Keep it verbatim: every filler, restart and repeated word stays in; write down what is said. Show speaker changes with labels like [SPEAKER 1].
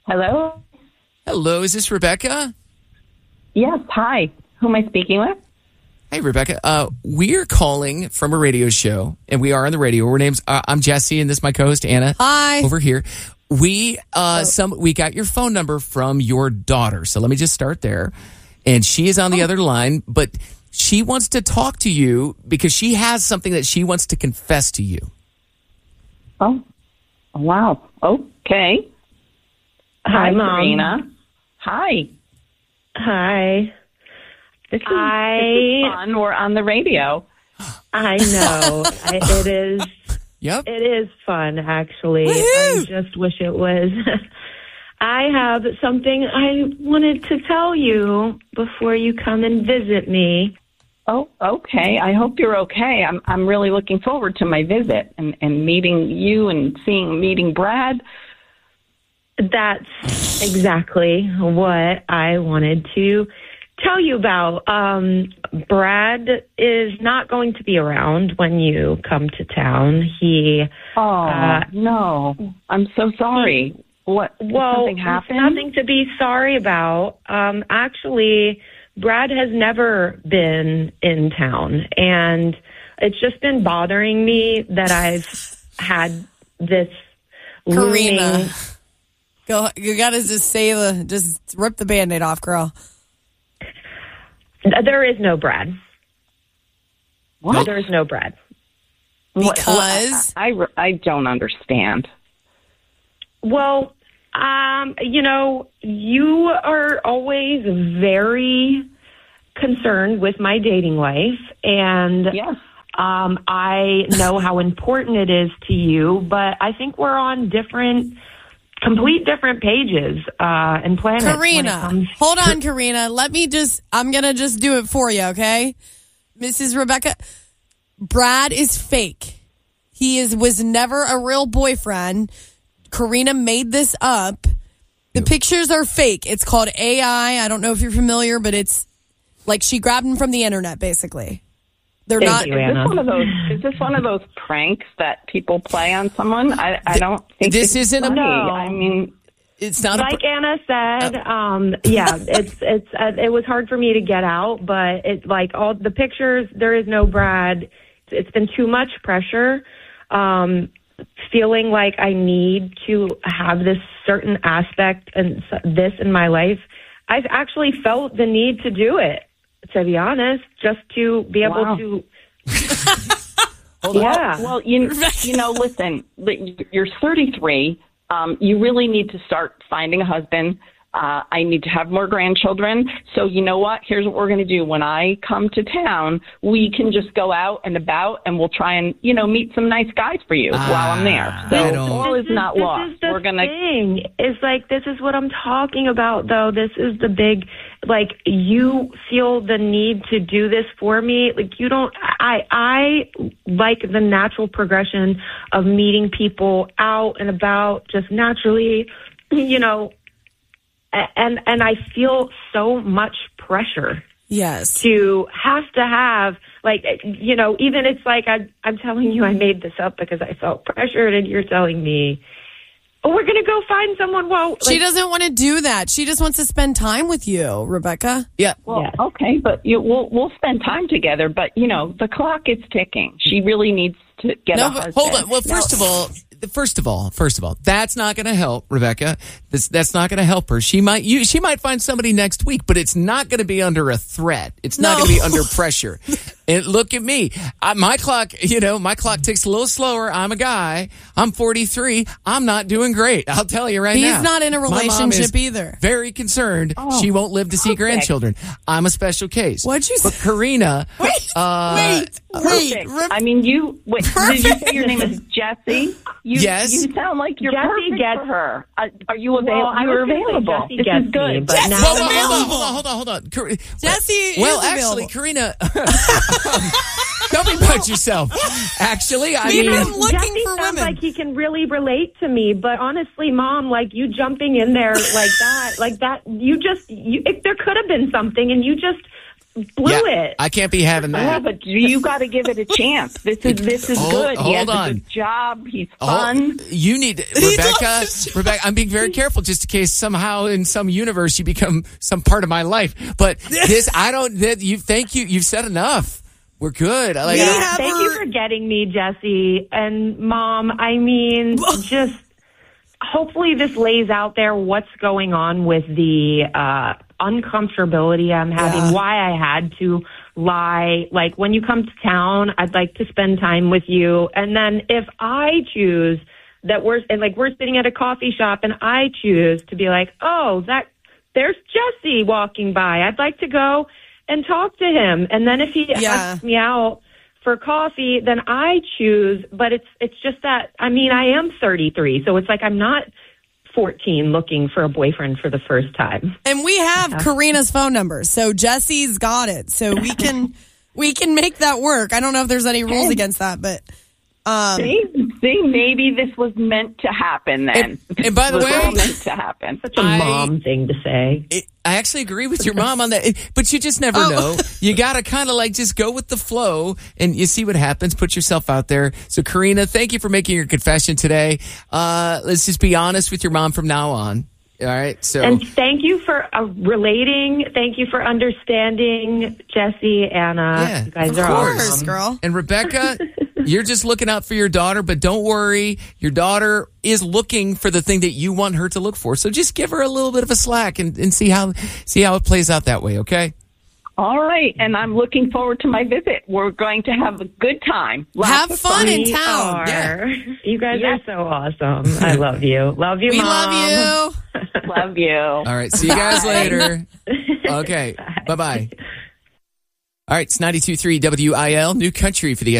[SPEAKER 1] Hello?
[SPEAKER 2] Hello, is this Rebecca?
[SPEAKER 1] Yes, hi. Who am I speaking with?
[SPEAKER 2] Hey, Rebecca. Uh, we're calling from a radio show, and we are on the radio. Our name's uh, I'm Jesse, and this is my co-host Anna.
[SPEAKER 3] Hi.
[SPEAKER 2] Over here. We uh, some we got your phone number from your daughter, so let me just start there. And she is on the other line, but she wants to talk to you because she has something that she wants to confess to you.
[SPEAKER 1] Oh, wow. Okay. Hi,
[SPEAKER 4] Hi, Mom.
[SPEAKER 1] Karina. Hi.
[SPEAKER 4] Hi.
[SPEAKER 1] This is,
[SPEAKER 4] I-
[SPEAKER 1] this is fun. We're on the radio.
[SPEAKER 4] I know. I, it is.
[SPEAKER 2] Yep.
[SPEAKER 4] It is fun, actually.
[SPEAKER 3] Woo-hoo!
[SPEAKER 4] I just wish it was. I have something I wanted to tell you before you come and visit me.
[SPEAKER 1] Oh, okay. I hope you're okay. I'm I'm really looking forward to my visit and, and meeting you and seeing meeting Brad.
[SPEAKER 4] That's exactly what I wanted to tell you about. Um, Brad is not going to be around when you come to town. He,
[SPEAKER 1] Oh,
[SPEAKER 4] uh,
[SPEAKER 1] no. I'm so sorry. What?
[SPEAKER 4] well,
[SPEAKER 1] something happened?
[SPEAKER 4] nothing to be sorry about. Um, actually, Brad has never been in town, and it's just been bothering me that I've had this
[SPEAKER 3] Karina.
[SPEAKER 4] looming.
[SPEAKER 3] Go, you gotta just say the, just rip the Band-Aid off, girl.
[SPEAKER 4] There is no Brad.
[SPEAKER 1] What?
[SPEAKER 4] There is no Brad.
[SPEAKER 1] What-
[SPEAKER 3] Because-
[SPEAKER 1] what- I, I, I don't understand.
[SPEAKER 4] Well, um, you know, you are always very concerned with my dating life, and
[SPEAKER 1] Yes.
[SPEAKER 4] um, I know how important it is to you, but I think we're on different, complete different pages uh, and planets. when it
[SPEAKER 3] Karina,
[SPEAKER 4] comes-
[SPEAKER 3] hold on, Karina. Let me just, I'm going to just do it for you, okay? Missus Rebecca, Brad is fake. He is was never a real boyfriend. Karina made this up. The pictures are fake. It's called A I. I don't know if you're familiar, but it's like she grabbed them from the internet, basically. They're
[SPEAKER 4] Thank
[SPEAKER 3] not.
[SPEAKER 4] you,
[SPEAKER 1] Is
[SPEAKER 4] Anna.
[SPEAKER 1] this one of those? Is this one of those pranks that people play on someone? I, I don't think
[SPEAKER 2] This
[SPEAKER 1] it's
[SPEAKER 2] isn't a-
[SPEAKER 1] funny.
[SPEAKER 4] No.
[SPEAKER 1] I mean,
[SPEAKER 2] It's not
[SPEAKER 4] Like
[SPEAKER 2] a.
[SPEAKER 4] Anna said, um, yeah, it's it's uh, it was hard for me to get out, but it like all the pictures. There is no Brad. It's been too much pressure. Um, feeling like I need to have this certain aspect and s- this in my life. I've actually felt the need to do it. To be honest, just to be able
[SPEAKER 1] Wow.
[SPEAKER 4] to.
[SPEAKER 1] Well,
[SPEAKER 4] Yeah.
[SPEAKER 1] well, you you know, listen, li- you're thirty-three. Um, you really need to start finding a husband. Uh, I need to have more grandchildren. So you know what? Here's what we're going to do. When I come to town, we can just go out and about, and we'll try and you know meet some nice guys for you
[SPEAKER 2] Ah,
[SPEAKER 1] while I'm there.
[SPEAKER 2] I
[SPEAKER 1] So
[SPEAKER 2] don't-
[SPEAKER 1] all is
[SPEAKER 4] This is-
[SPEAKER 1] not
[SPEAKER 4] this
[SPEAKER 1] lost.
[SPEAKER 4] is the
[SPEAKER 1] We're gonna.
[SPEAKER 4] thing. It's like this is what I'm talking about, though. This is the big, like you feel the need to do this for me. Like you don't. I I like the natural progression of meeting people out and about, just naturally, you know. a- And and I feel so much pressure
[SPEAKER 3] Yes.
[SPEAKER 4] to have to have, like, you know, even it's like I, I'm telling you I made this up because I felt pressured, and you're telling me, oh, we're going to go find someone. Well,
[SPEAKER 3] She
[SPEAKER 4] like,
[SPEAKER 3] doesn't want to do that. She just wants to spend time with you, Rebecca.
[SPEAKER 2] Yeah.
[SPEAKER 1] Well,
[SPEAKER 4] Yes.
[SPEAKER 1] okay, but you, we'll we'll spend time together. But you know, the clock is ticking. She really needs to get
[SPEAKER 2] No,
[SPEAKER 1] a
[SPEAKER 2] but
[SPEAKER 1] husband.
[SPEAKER 2] hold on. Well,
[SPEAKER 1] Now-
[SPEAKER 2] first of all, first of all, first of all, that's not going to help, Rebecca. This, that's not going to help her. She might, you, she might find somebody next week, but it's not going to be under a threat. It's not
[SPEAKER 3] No.
[SPEAKER 2] going to be under pressure. And look at me. I, my clock, you know, my clock ticks a little slower. I'm a guy. I'm forty-three. I'm not doing great. I'll tell you right
[SPEAKER 3] He's
[SPEAKER 2] now.
[SPEAKER 3] not in a
[SPEAKER 2] My mom
[SPEAKER 3] relationship
[SPEAKER 2] is
[SPEAKER 3] either.
[SPEAKER 2] Very concerned.
[SPEAKER 1] Oh,
[SPEAKER 2] she won't live to see
[SPEAKER 1] okay.
[SPEAKER 2] grandchildren. I'm a special case.
[SPEAKER 3] What'd you
[SPEAKER 2] But
[SPEAKER 3] say?
[SPEAKER 2] Karina,
[SPEAKER 3] Wait,
[SPEAKER 2] uh,
[SPEAKER 3] wait, wait.
[SPEAKER 1] Perfect.
[SPEAKER 3] Reb-
[SPEAKER 1] I mean, you. Wait, did you say your name is Jesse? You,
[SPEAKER 2] Yes.
[SPEAKER 1] You sound like you're
[SPEAKER 4] Jesse
[SPEAKER 1] perfect
[SPEAKER 4] gets-
[SPEAKER 1] for her. Uh, are you available?
[SPEAKER 4] Well, I
[SPEAKER 1] You're
[SPEAKER 4] was gonna say
[SPEAKER 1] available.
[SPEAKER 4] Jesse
[SPEAKER 1] This
[SPEAKER 4] gets
[SPEAKER 1] is good.
[SPEAKER 4] me, but
[SPEAKER 3] Jesse-
[SPEAKER 4] now
[SPEAKER 2] Whoa, whoa, hold on,
[SPEAKER 3] available.
[SPEAKER 2] hold on, hold on, hold on. Car-
[SPEAKER 3] Jesse is
[SPEAKER 2] well,
[SPEAKER 3] available.
[SPEAKER 2] actually, Karina, tell me about yourself. Actually, I
[SPEAKER 3] We've
[SPEAKER 2] mean,
[SPEAKER 3] been looking
[SPEAKER 4] Jesse
[SPEAKER 3] for
[SPEAKER 4] sounds
[SPEAKER 3] women.
[SPEAKER 4] like he can really relate to me, but honestly, Mom, like you jumping in there like that, like that, you just, you, if there could have been something, and you just blew
[SPEAKER 2] Yeah,
[SPEAKER 4] it.
[SPEAKER 2] I can't be having
[SPEAKER 1] Yeah,
[SPEAKER 2] that.
[SPEAKER 1] but you got to give it a chance. This is this is
[SPEAKER 2] Hold-
[SPEAKER 1] good. He
[SPEAKER 2] hold
[SPEAKER 1] has
[SPEAKER 2] on.
[SPEAKER 1] a good job. He's
[SPEAKER 2] Oh,
[SPEAKER 1] fun.
[SPEAKER 2] you need Rebecca. Rebecca, I'm being very careful just in case somehow in some universe you become some part of my life. But this, I don't. That you, thank you. You've said enough. We're good. I like.
[SPEAKER 3] We
[SPEAKER 2] I-
[SPEAKER 3] have
[SPEAKER 4] Thank
[SPEAKER 3] her-
[SPEAKER 4] you for getting me, Jesse. And Mom, I mean, just hopefully this lays out there what's going on with the uh, uncomfortability I'm having,
[SPEAKER 3] Yeah.
[SPEAKER 4] why I had to lie. Like, when you come to town, I'd like to spend time with you. And then if I choose that we're, and like we're sitting at a coffee shop and I choose to be like, oh, that there's Jesse walking by. I'd like to go and talk to him. And then if he
[SPEAKER 3] Yeah.
[SPEAKER 4] asks me out for coffee, then I choose. But it's it's just that, I mean, I am thirty-three, so it's like I'm not fourteen looking for a boyfriend for the first time.
[SPEAKER 3] And we have Karina's phone number, so Jesse's got it. So we can we can make that work. I don't know if there's any rules against that, but um,
[SPEAKER 1] See, see, maybe this was meant to happen. Then,
[SPEAKER 2] And- and by the
[SPEAKER 1] This was
[SPEAKER 2] way-
[SPEAKER 1] all meant to happen.
[SPEAKER 4] Such a
[SPEAKER 2] I-
[SPEAKER 4] mom thing to say.
[SPEAKER 2] It, I actually agree with your mom on that, but you just never
[SPEAKER 3] Oh.
[SPEAKER 2] know. You got to kind of like just go with the flow and you see what happens. Put yourself out there. So, Karina, thank you for making your confession today. Uh, let's just be honest with your mom from now on. All right. So,
[SPEAKER 4] And thank you for uh, relating. Thank you for understanding, Jesse, Anna.
[SPEAKER 2] Yeah,
[SPEAKER 4] You guys
[SPEAKER 2] of
[SPEAKER 4] are
[SPEAKER 2] course.
[SPEAKER 4] awesome.
[SPEAKER 3] girl.
[SPEAKER 2] and Rebecca, you're just looking out for your daughter, but don't worry. Your daughter is looking for the thing that you want her to look for. So just give her a little bit of a slack and, and see how see how it plays out that way. Okay.
[SPEAKER 1] All right, and I'm looking forward to my visit. We're going to have a good time. Lots
[SPEAKER 3] Have
[SPEAKER 1] of
[SPEAKER 3] fun in
[SPEAKER 4] We
[SPEAKER 3] town.
[SPEAKER 4] are.
[SPEAKER 2] Yeah.
[SPEAKER 4] You guys
[SPEAKER 1] Yes.
[SPEAKER 4] are so awesome. I love you. Love you,
[SPEAKER 3] We
[SPEAKER 4] Mom.
[SPEAKER 3] love you.
[SPEAKER 1] Love you.
[SPEAKER 2] All right. See you guys later. Okay. Bye bye. All right. It's ninety-two point three W I L, New Country for the